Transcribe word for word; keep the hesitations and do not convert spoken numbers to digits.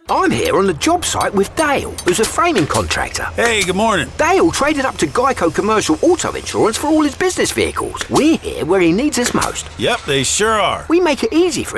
I'm here on the job site with Dale, who's a framing contractor. Hey, good morning. Dale traded up to Geico Commercial Auto Insurance for all his business vehicles. We're here where he needs us most. Yep, they sure are. We make it easy for